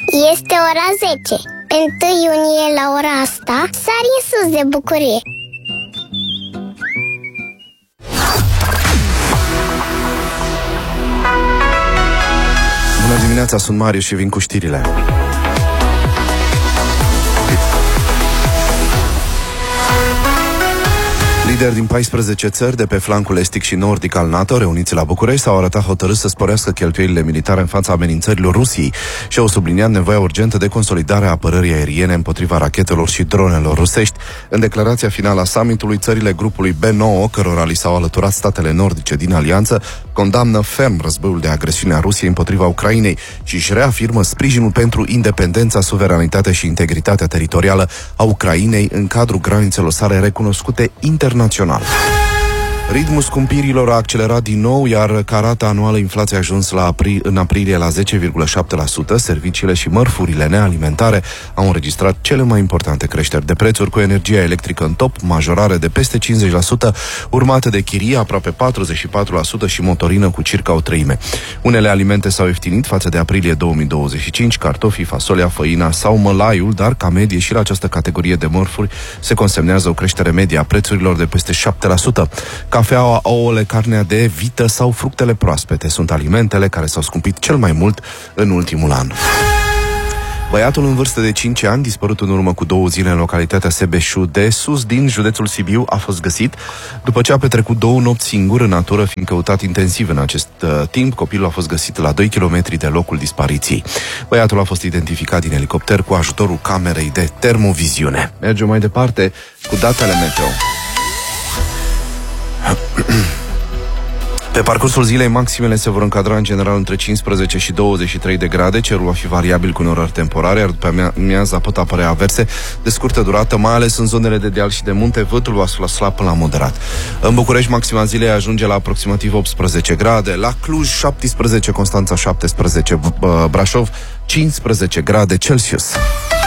Este ora 10. Pe 1 iunie la ora asta sari în sus de bucurie. Bună dimineața, sunt Marius și vin cu știrile. Lideri din 14 țări de pe flancul estic și nordic al NATO, reuniți la București, s-au arătat hotărâți să sporească cheltuielile militare în fața amenințărilor Rusiei și au subliniat nevoia urgentă de consolidare a apărării aeriene împotriva rachetelor și dronelor rusești. În declarația finală a summitului, țările grupului B9, cărora li s-au alăturat statele nordice din alianță, condamnă ferm războiul de agresiune a Rusiei împotriva Ucrainei și își reafirmă sprijinul pentru independența, suveranitatea și integritatea teritorială a Ucrainei în cadrul granițelor sale recunoscute internațional. Ritmul scumpirilor a accelerat din nou, iar ca rata anuală inflația a ajuns în aprilie la 10,7%. Serviciile și mărfurile nealimentare au înregistrat cele mai importante creșteri de prețuri, cu energia electrică în top, majorare de peste 50%, urmată de chirie aproape 44% și motorină cu circa o treime. Unele alimente s-au ieftinit față de aprilie 2025, cartofii, fasolea, făina sau mălaiul, dar ca medie și la această categorie de mărfuri se consemnează o creștere medie a prețurilor de peste 7%. Cafeaua, ouăle, carnea de vită sau fructele proaspete sunt alimentele care s-au scumpit cel mai mult în ultimul an. Băiatul în vârstă de 5 ani, dispărut în urmă cu 2 zile în localitatea Sebeșu de Sus din județul Sibiu, a fost găsit după ce a petrecut 2 nopți singur în natură, fiind căutat intensiv în acest timp. Copilul a fost găsit la 2 km de locul dispariției. Băiatul a fost identificat din elicopter cu ajutorul camerei de termoviziune. Mergem mai departe cu datele meteo. Pe parcursul zilei, maximele se vor încadra în general între 15 și 23 de grade, cerul va fi variabil cu norări temporare, iar după amiaza pot apărea averse de scurtă durată, mai ales în zonele de deal și de munte, vântul va sufla slab până la moderat. În București, maxima zilei ajunge la aproximativ 18 grade, la Cluj 17, Constanța 17, Brașov 15 grade Celsius.